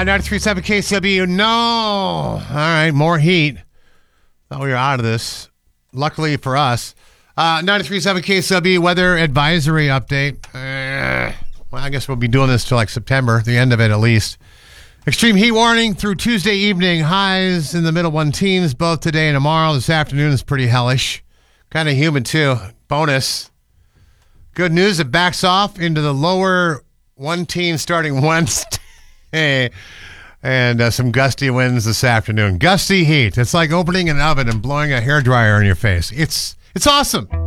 93.7 KCW. No. All right, more heat. Thought we were out of this. Luckily for us. 93.7 KCW weather advisory update. Well, I guess we'll be doing this till like September, the end of it at least. Extreme heat warning through Tuesday evening. Highs in the middle one teens both today and tomorrow. This afternoon is pretty hellish. Kind of humid too. Bonus. Good news, it backs off into the lower one teen starting Wednesday. And some gusty winds this afternoon. Gusty heat. It's like opening an oven and blowing a hairdryer in your face. It's awesome.